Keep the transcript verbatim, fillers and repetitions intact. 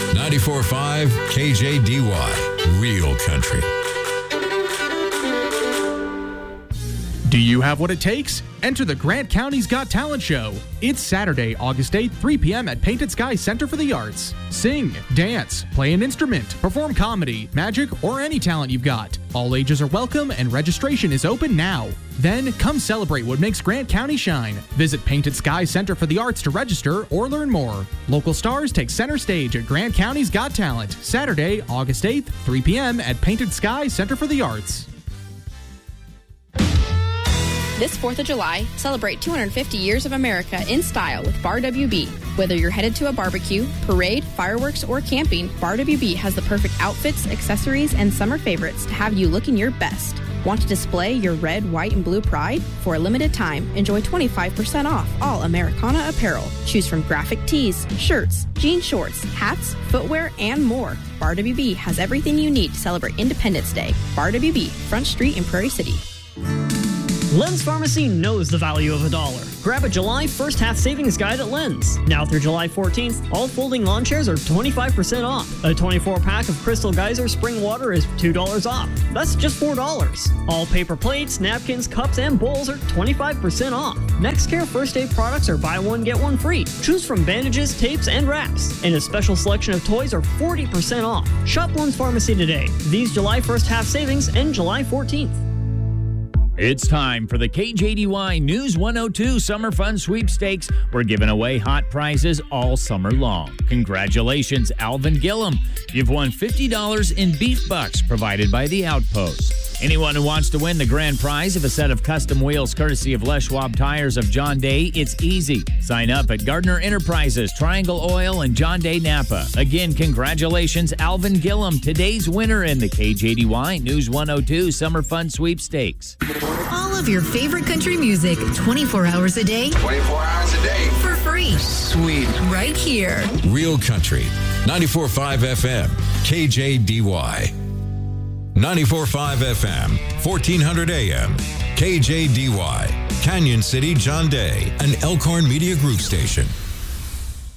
ninety-four point five K J D Y, Real Country. Do you have what it takes? Enter the Grant County's Got Talent Show. It's Saturday, August eighth, three p.m. at Painted Sky Center for the Arts. Sing, dance, play an instrument, perform comedy, magic, or any talent you've got. All ages are welcome and registration is open now. Then come celebrate what makes Grant County shine. Visit Painted Sky Center for the Arts to register or learn more. Local stars take center stage at Grant County's Got Talent. Saturday, August eighth, three p.m. at Painted Sky Center for the Arts. This fourth of July, celebrate two hundred fifty years of America in style with Bar W B. Whether you're headed to a barbecue, parade, fireworks, or camping, Bar W B has the perfect outfits, accessories, and summer favorites to have you looking your best. Want to display your red, white, and blue pride? For a limited time, enjoy twenty-five percent off all Americana apparel. Choose from graphic tees, shirts, jean shorts, hats, footwear, and more. Bar W B has everything you need to celebrate Independence Day. Bar W B, Front Street in Prairie City. Lens Pharmacy knows the value of a dollar. Grab a July first half savings guide at Lens. Now through July fourteenth, all folding lawn chairs are twenty-five percent off. A twenty-four pack of Crystal Geyser spring water is two dollars off. That's just four dollars. All paper plates, napkins, cups, and bowls are twenty-five percent off. NextCare First Aid products are buy one, get one free. Choose from bandages, tapes, and wraps. And a special selection of toys are forty percent off. Shop Lens Pharmacy today. These July first half savings end July fourteenth. It's time for the K J D Y News one oh two Summer Fun Sweepstakes. We're giving away hot prizes all summer long. Congratulations, Alvin Gillum. You've won fifty dollars in beef bucks provided by The Outpost. Anyone who wants to win the grand prize of a set of custom wheels courtesy of Les Schwab Tires of John Day, it's easy. Sign up at Gardner Enterprises, Triangle Oil, and John Day Napa. Again, congratulations, Alvin Gillum, today's winner in the K J D Y News one oh two Summer Fun Sweepstakes. All of your favorite country music, twenty-four hours a day. twenty-four hours a day. For free. Sweet. Right here. Real Country, ninety-four point five F M, K J D Y. ninety-four point five F M, fourteen hundred A M, K J D Y. Canyon City, John Day, an Elkhorn Media Group station.